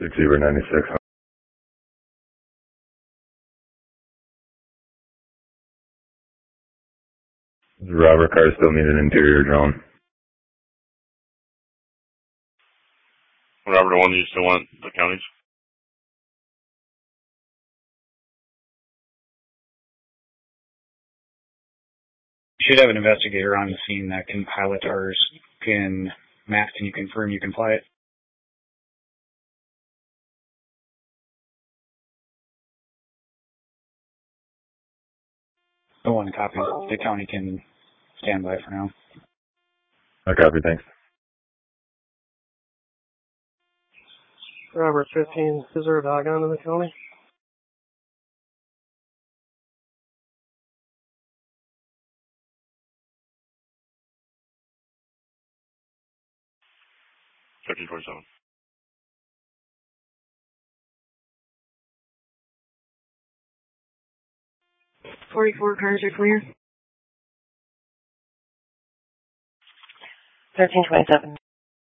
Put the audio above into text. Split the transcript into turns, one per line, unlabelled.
6/96. Robert car still needs an interior drone.
Robert 1, do you still want the counties?
You should have an investigator on the scene that can pilot ours. Matt, can you confirm you can fly it? The one copy. The county can stand by for now.
I copy, thanks.
Robert 15, is there a dog on in the county?
$13.27.
44 cars are clear.
1327.